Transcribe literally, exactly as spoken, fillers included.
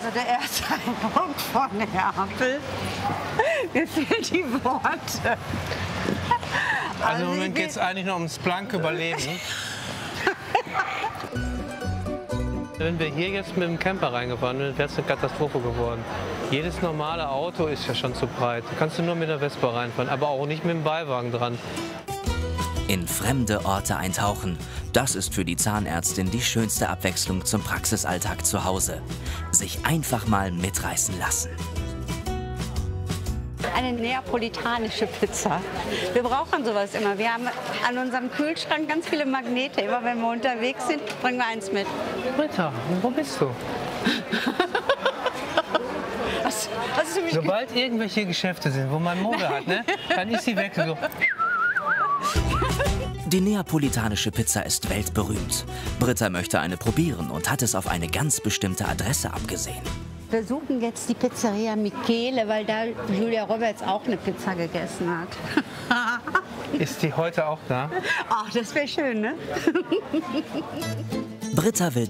Also der erste Eindruck von Neapel. Mir fehlen die Worte. Also, also im Moment geht es eigentlich noch ums blanke Überleben. Wenn wir hier jetzt mit dem Camper reingefahren wären, wäre es eine Katastrophe geworden. Jedes normale Auto ist ja schon zu breit. Da kannst du nur mit der Vespa reinfahren, aber auch nicht mit dem Beiwagen dran. In fremde Orte eintauchen, das ist für die Zahnärztin die schönste Abwechslung zum Praxisalltag zu Hause. Sich einfach mal mitreißen lassen. Eine neapolitanische Pizza. Wir brauchen sowas immer. Wir haben an unserem Kühlschrank ganz viele Magnete. Immer wenn wir unterwegs sind, bringen wir eins mit. Britta, wo bist du? Was, was ist für mich? Sobald irgendwelche Geschäfte sind, wo man Mode hat, ne, dann ist sie weg. So. Die neapolitanische Pizza ist weltberühmt. Britta möchte eine probieren und hat es auf eine ganz bestimmte Adresse abgesehen. Wir suchen jetzt die Pizzeria Michele, weil da Julia Roberts auch eine Pizza gegessen hat. Ist die heute auch da? Ach, das wäre schön, ne? Britta will